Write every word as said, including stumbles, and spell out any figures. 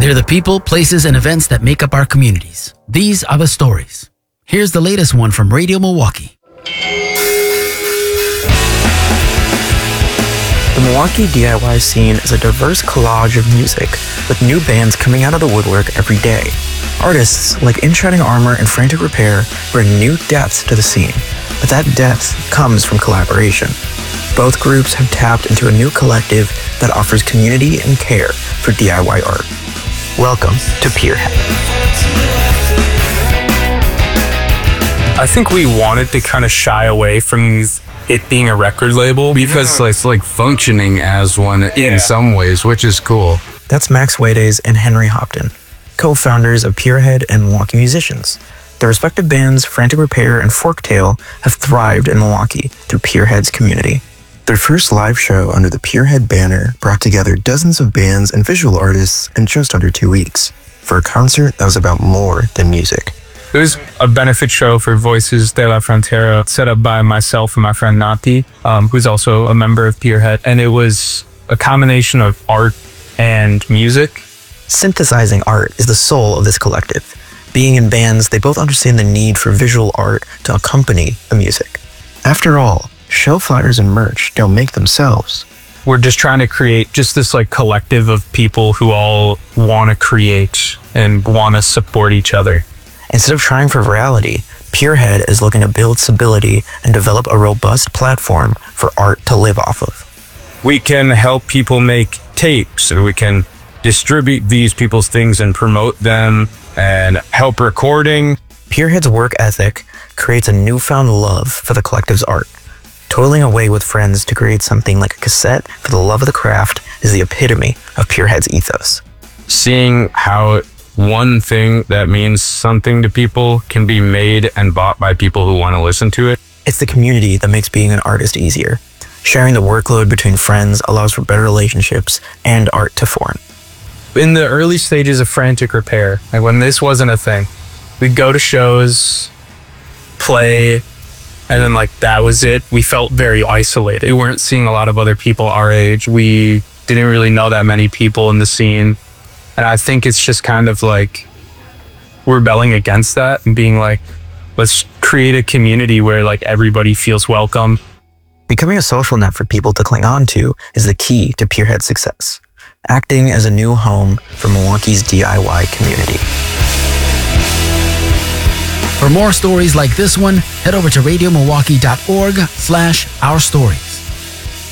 They're the people, places, and events that make up our communities. These are the stories. Here's the latest one from Radio Milwaukee. The Milwaukee D I Y scene is a diverse collage of music, with new bands coming out of the woodwork every day. Artists like In Shining Armor and Frantic Repair bring new depth to the scene, but that depth comes from collaboration. Both groups have tapped into a new collective that offers community and care for D I Y art. Welcome to Peerhead. I think we wanted to kind of shy away from it being a record label because yeah. it's like functioning as one yeah. in some ways, which is cool. That's Max Waydays and Henry Hopton, co-founders of Peerhead and Milwaukee Musicians. Their respective bands, Frantic Repair and Forktail, have thrived in Milwaukee through Peerhead's community. Their first live show under the Peerhead banner brought together dozens of bands and visual artists in just under two weeks for a concert that was about more than music. It was a benefit show for Voices de la Frontera set up by myself and my friend Nati, um, who's also a member of Peerhead. And it was a combination of art and music. Synthesizing art is the soul of this collective. Being in bands, they both understand the need for visual art to accompany the music. After all, show flyers and merch don't make themselves. We're just trying to create just this like collective of people who all want to create and want to support each other. Instead of trying for virality, Peerhead is looking to build stability and develop a robust platform for art to live off of. We can help people make tapes, and we can distribute these people's things and promote them and help recording. Peerhead's work ethic creates a newfound love for the collective's art. Toiling away with friends to create something like a cassette for the love of the craft is the epitome of Peerhead's ethos. Seeing how one thing that means something to people can be made and bought by people who want to listen to it. It's the community that makes being an artist easier. Sharing the workload between friends allows for better relationships and art to form. In the early stages of Frantic Repair, like when this wasn't a thing, we'd go to shows, play, and then like that was it. We felt very isolated. We weren't seeing a lot of other people our age. We didn't really know that many people in the scene. And I think it's just kind of like rebelling against that and being like, let's create a community where like everybody feels welcome. Becoming a social net for people to cling on to is the key to Peerhead's success, acting as a new home for Milwaukee's D I Y community. For more stories like this one, head over to radio milwaukee dot org slash our stories.